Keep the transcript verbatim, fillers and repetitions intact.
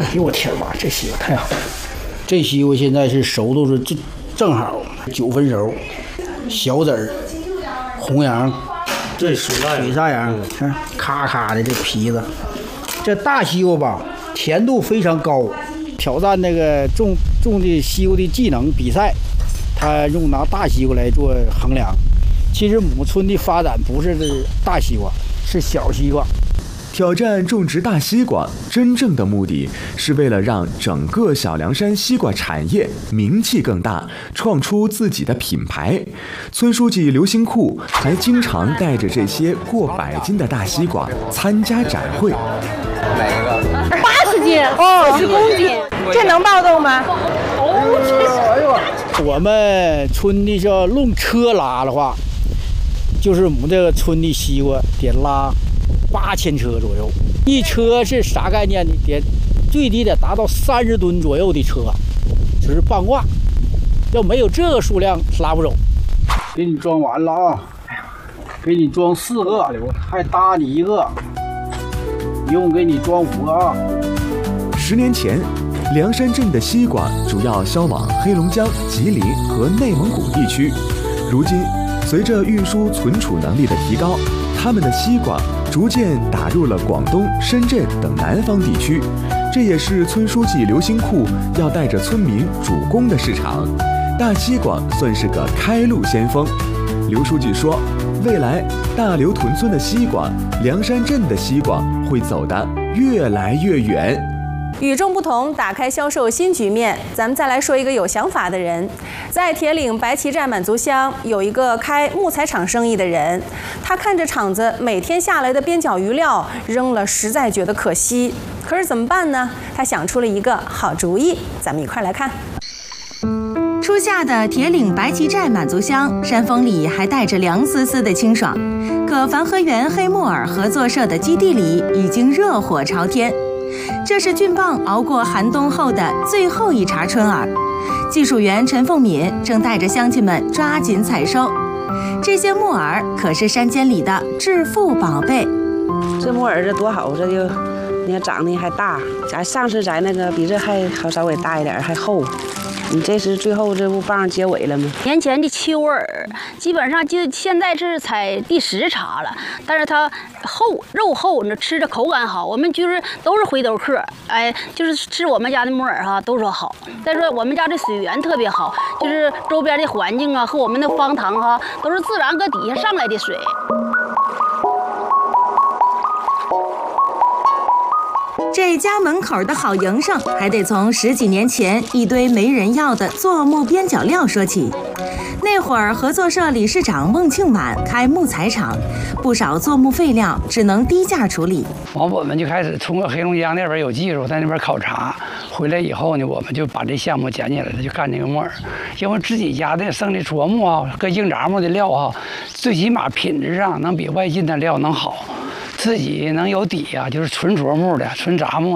哎呦我天吧，这西瓜太好了！这西瓜现在是熟度是正正好九分熟，小籽儿，红瓤， 这水水沙瓤，看咔咔的这皮子。这大西瓜吧，甜度非常高，挑战那个种种的西瓜的技能比赛，他用拿大西瓜来做衡量。其实母村的发展不是大西瓜，是小西瓜。 挑战种植大西瓜，真正的目的是为了让整个小凉山西瓜产业名气更大，创出自己的品牌。村书记刘新库还经常带着这些过百斤的大西瓜参加展会。 哪一个？ 八十斤，哦，十公斤，这能抱动吗？哦，这是。 哎呦，我们村的叫用车拉的话，就是我们这个村的西瓜得拉八千车左右，一车是啥概念呢？得最低得达到三十吨左右的车，只是半挂，要没有这个数量拉不走。给你装完了啊，给你装四个，还搭你一个，一共给你装五个啊。 十年前，凉山镇的西瓜主要销往黑龙江、吉林和内蒙古地区，如今随着运输存储能力的提高，他们的西瓜逐渐打入了广东、深圳等南方地区，这也是村书记刘新库要带着村民主攻的市场。大西瓜算是个开路先锋。刘书记说，未来大刘屯村的西瓜、凉山镇的西瓜会走得越来越远。 与众不同，打开销售新局面。咱们再来说一个有想法的人，在铁岭白旗寨满族乡有一个开木材厂生意的人，他看着厂子每天下来的边角余料扔了，实在觉得可惜。可是怎么办呢？他想出了一个好主意，咱们一块来看。 初夏的铁岭白旗寨满族乡，山风里还带着凉丝丝的清爽。可樊河源黑木耳合作社的基地里已经热火朝天。这是俊棒熬过寒冬后的最后一茬春耳，技术员陈凤敏正带着乡亲们抓紧采收。这些木耳可是山间里的致富宝贝。 这木耳这多好，这就你看长得还大，咱上次摘那个比这还好稍微大一点，还厚。你这是最后这不棒结尾了吗？ 年前的秋耳，基本上就现在是采第十茬了，但是它厚，肉厚，那吃着口感好。我们就是都是回头客，哎，就是吃我们家的木耳哈，都说好。再说我们家的水源特别好，就是周边的环境啊和我们的方塘哈，都是自然搁底下上来的水。 这家门口的好营生，还得从十几年前一堆没人要的柞木边角料说起。那会儿合作社理事长孟庆满开木材厂，不少柞木废料只能低价处理。 完，我们就开始通过黑龙江那边有技术，在那边考察，回来以后呢，我们就把这项目捡起来了，就干这个木耳。因为自己家的生的柞木啊，跟硬轧木的料啊，最起码品质上能比外进的料能好。自己能有底啊，就是纯柞木的、纯杂木的。